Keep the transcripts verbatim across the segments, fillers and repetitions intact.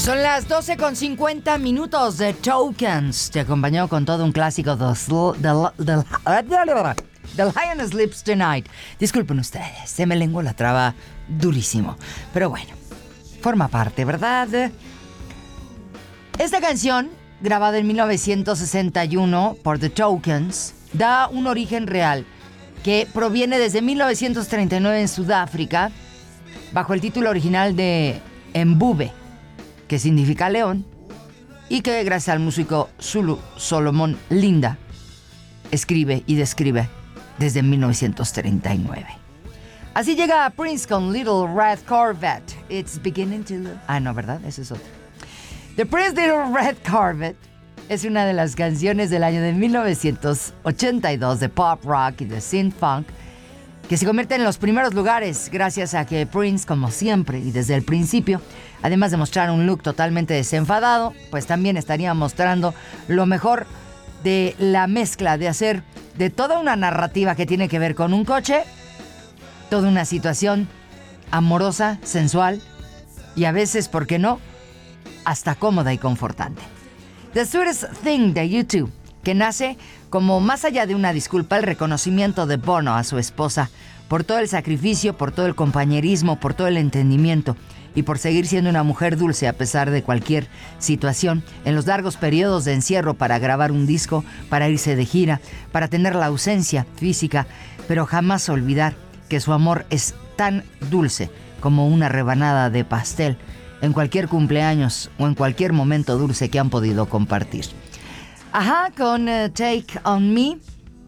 Son las doce con cincuenta minutos de Tokens. Te acompañó con todo un clásico de The Lion Sleeps Tonight. Disculpen ustedes, se me lenguó la traba durísimo. Pero bueno, forma parte, ¿verdad? Esta canción, grabada en mil novecientos sesenta y uno por The Tokens, da un origen real que proviene desde mil novecientos treinta y nueve en Sudáfrica, bajo el título original de Mbube, que significa león, y que gracias al músico Zulu Solomon Linda escribe y describe desde mil novecientos treinta y nueve. Así llega Prince con Little Red Corvette. It's beginning to look... Ah, no, ¿verdad? Ese es otro. The Prince Little Red Corvette es una de las canciones del año de mil novecientos ochenta y dos de pop rock y de synth funk, que se convierte en los primeros lugares gracias a que Prince, como siempre y desde el principio, además de mostrar un look totalmente desenfadado, pues también estaría mostrando lo mejor de la mezcla de hacer de toda una narrativa que tiene que ver con un coche, toda una situación amorosa, sensual y a veces, ¿por qué no?, hasta cómoda y confortante. The Sweetest Thing de U dos, que nace como, más allá de una disculpa, el reconocimiento de Bono a su esposa por todo el sacrificio, por todo el compañerismo, por todo el entendimiento y por seguir siendo una mujer dulce a pesar de cualquier situación, en los largos periodos de encierro para grabar un disco, para irse de gira, para tener la ausencia física, pero jamás olvidar que su amor es tan dulce como una rebanada de pastel en cualquier cumpleaños o en cualquier momento dulce que han podido compartir. Ajá, con uh, Take On Me,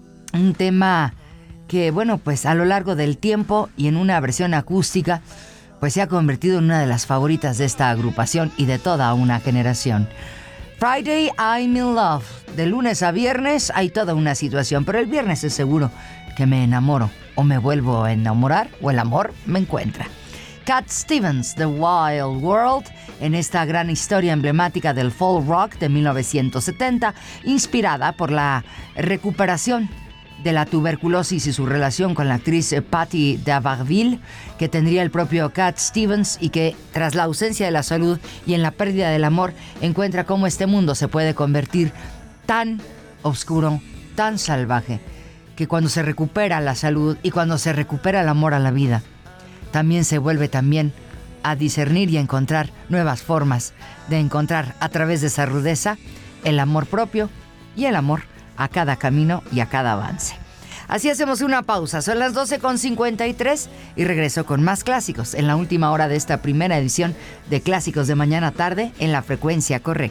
un tema que, bueno, pues a lo largo del tiempo y en una versión acústica, pues se ha convertido en una de las favoritas de esta agrupación y de toda una generación. Friday I'm in Love, de lunes a viernes hay toda una situación, pero el viernes es seguro que me enamoro o me vuelvo a enamorar o el amor me encuentra. Cat Stevens, The Wild World, en esta gran historia emblemática del folk rock de mil novecientos setenta, inspirada por la recuperación de la tuberculosis y su relación con la actriz Patti d'Aberville, que tendría el propio Cat Stevens y que, tras la ausencia de la salud y en la pérdida del amor, encuentra cómo este mundo se puede convertir tan oscuro, tan salvaje, que cuando se recupera la salud y cuando se recupera el amor a la vida, también se vuelve también a discernir y a encontrar nuevas formas de encontrar a través de esa rudeza el amor propio y el amor a cada camino y a cada avance. Así hacemos una pausa, son las doce con cincuenta y tres y regreso con más clásicos en la última hora de esta primera edición de Clásicos de Mañana Tarde en la frecuencia correcta.